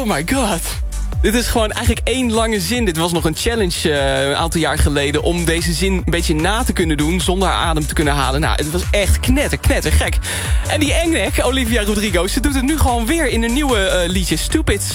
Oh my god. Dit is gewoon eigenlijk één lange zin. Dit was nog een challenge een aantal jaar geleden... om deze zin een beetje na te kunnen doen... zonder adem te kunnen halen. Nou, het was echt knetter gek. En die engnek, Olivia Rodrigo... ze doet het nu gewoon weer in een nieuwe liedje Stupid.